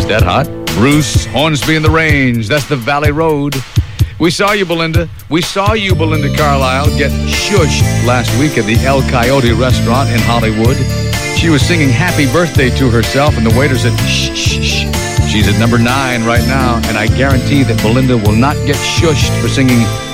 that hot. Bruce Hornsby and the Range. That's the Valley Road. We saw you, Belinda. We saw you, Belinda Carlisle, get shushed last week at the El Coyote restaurant in Hollywood. She was singing happy birthday to herself, and the waiter said, shh, shh, shh. She's at number 9 right now, and I guarantee that Belinda will not get shushed for singing